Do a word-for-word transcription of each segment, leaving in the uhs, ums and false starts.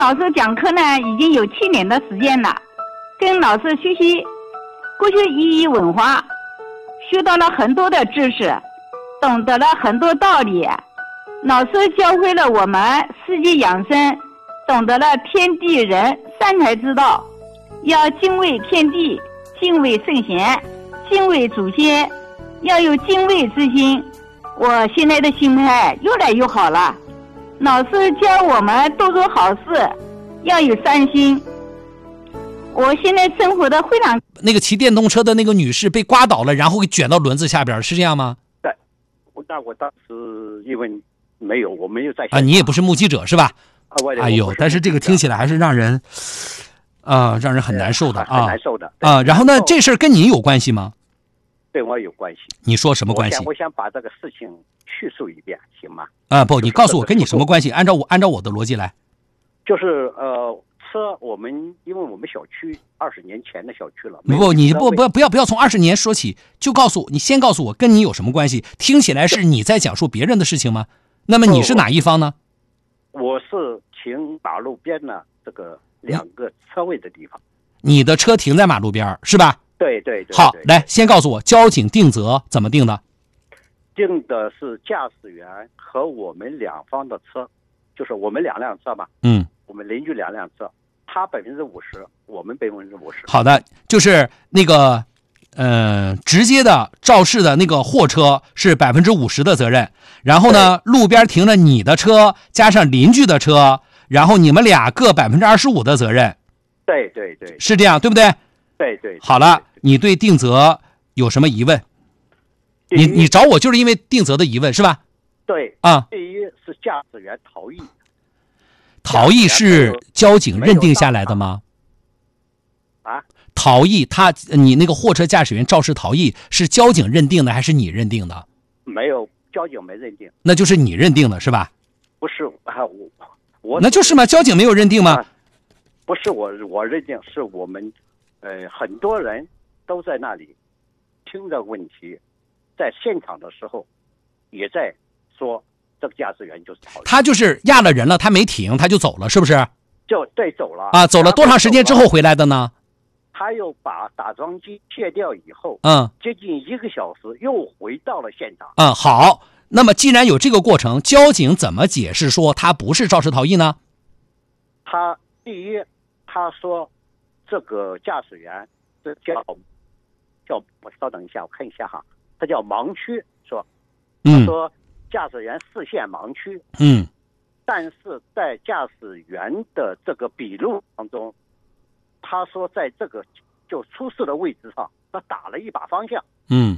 老师讲课呢，已经有七年的时间了，跟老师学习国学意义文化，学到了很多的知识，懂得了很多道理。老师教会了我们四季养生，懂得了天地人三才之道，要敬畏天地，敬畏圣贤，敬畏祖先，要有敬畏之心。我现在的心态越来越好了。老师教我们多做好事，要有善心。我现在生活的非常…… 那个骑电动车的那个女士被刮倒了，然后给卷到轮子下边，是这样吗？ 对，那我当时因为没有，我没有在啊，你也不是目击者是吧？ 啊，我哎呦，但是这个听起来还是让人啊、呃，让人很难受的啊， 很难受的啊。然后呢，这事儿跟你有关系吗？ 对我有关系。 你说什么关系？ 我想，我想把这个事情叙述一遍，行吗？ 啊，不，你告诉我跟你什么关系？按照我按照我的逻辑来， 就是呃，车我们因为我们小区二十年前的小区了。 不，你不不不要不要从二十年说起，就告诉我，你先告诉我跟你有什么关系？听起来是你在讲述别人的事情吗？那么你是哪一方呢？ 我是停马路边的这个两个车位的地方。 你的车停在马路边是吧？ 对对 对, 对。 好，来，先告诉我，交警定责怎么定的？ 定的是驾驶员和我们两方的车，就是我们两辆车嘛。 嗯。 我们邻居两辆车，他百分之五十，我们百分之五十。 好的，就是那个，呃，直接的肇事的那个货车是百分之五十的责任，然后呢，路边停了你的车加上邻居的车，然后你们俩各百分之二十五的责任。 对对对。 是这样，对不对？ 对 对, 对。 好了，你对定责有什么疑问？你你找我就是因为定责的疑问是吧？ 对啊。 第一是驾驶员逃逸。 逃逸是交警认定下来的吗？ 啊？ 逃逸，他你那个货车驾驶员肇事逃逸是交警认定的还是你认定的？ 没有，交警没认定。 那就是你认定的是吧？ 不是啊，我我那就是嘛，交警没有认定吗？ 啊、不是我我认定，是我们呃很多人都在那里听着问题，在现场的时候也在说。这个驾驶员就是逃逸， 他就是压了人了，他没停，他就走了，是不是？ 就对，走了啊，走了多长时间之后回来的呢？ 他又把打桩机卸掉以后， 嗯， 接近一个小时又回到了现场。 嗯，好，那么既然有这个过程，交警怎么解释说他不是肇事逃逸呢？ 他第一，他说这个驾驶员这叫叫我稍等一下，我看一下哈，他叫盲区，说，他说。嗯驾驶员视线盲区， 嗯， 但是在驾驶员的这个笔录当中，他说在这个就出事的位置上，他打了一把方向， 嗯，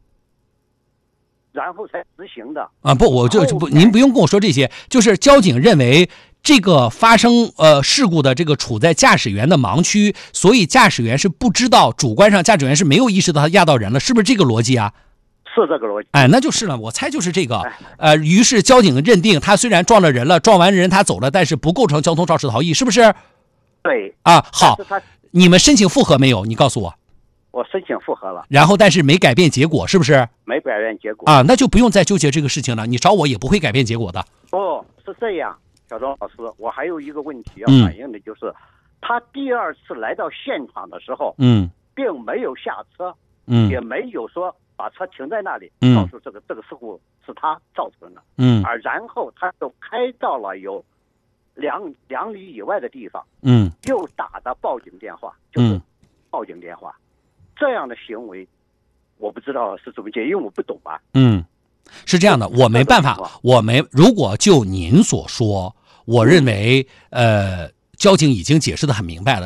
然后才执行的啊。不，我就不，您不用跟我说这些，就是交警认为这个发生呃事故的这个处在驾驶员的盲区，所以驾驶员是不知道，主观上驾驶员是没有意识到他压到人了，是不是这个逻辑啊？ 是这个逻辑， 哎，那就是了，我猜就是这个，呃，于是交警认定他虽然撞了人了，撞完人他走了，但是不构成交通肇事逃逸，是不是？ 对， 啊，好，你们申请复核没有？你告诉我。 我申请复核了， 然后但是没改变结果，是不是？ 没改变结果啊，那就不用再纠结这个事情了，你找我也不会改变结果的。 哦，是这样，小庄老师，我还有一个问题要反映的就是，嗯、他第二次来到现场的时候， 嗯， 并没有下车， 嗯， 也没有说。把车停在那里， 嗯， 告诉这个这个事故是他造成的， 嗯， 而然后他就开到了有两两里以外的地方， 嗯， 又打的报警电话，就是报警电话，嗯、这样的行为，我不知道是怎么解，因为我不懂啊。 嗯，是这样的，我没办法，我没如果就您所说，我认为、嗯、呃，交警已经解释得很明白了。